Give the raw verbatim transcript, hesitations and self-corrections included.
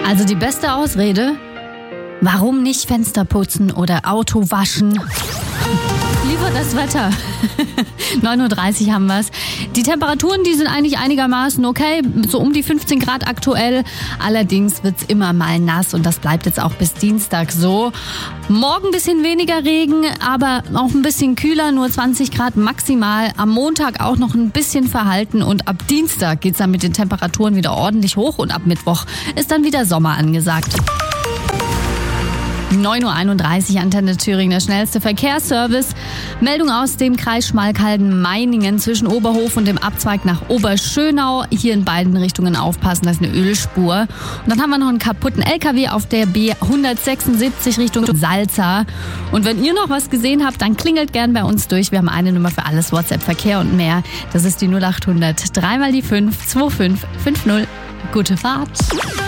Also die beste Ausrede? Warum nicht Fenster putzen oder Auto waschen? Lieber das Wetter. neun Uhr dreißig haben wir es. Die Temperaturen, die sind eigentlich einigermaßen okay. So um die fünfzehn Grad aktuell. Allerdings wird's immer mal nass und das bleibt jetzt auch bis Dienstag so. Morgen ein bisschen weniger Regen, aber auch ein bisschen kühler, nur zwanzig Grad maximal. Am Montag auch noch ein bisschen verhalten und ab Dienstag geht's dann mit den Temperaturen wieder ordentlich hoch und ab Mittwoch ist dann wieder Sommer angesagt. neun Uhr einunddreißig, Antenne Thüringen, der schnellste Verkehrsservice. Meldung aus dem Kreis Schmalkalden-Meiningen zwischen Oberhof und dem Abzweig nach Oberschönau. Hier in beiden Richtungen aufpassen, das ist eine Ölspur. Und dann haben wir noch einen kaputten L K W auf der B hundertsechsundsiebzig Richtung Salza. Und wenn ihr noch was gesehen habt, dann klingelt gern bei uns durch. Wir haben eine Nummer für alles, WhatsApp, Verkehr und mehr. Das ist die null acht hundert, dreimal die fünf, zwei fünf fünf null. Gute Fahrt.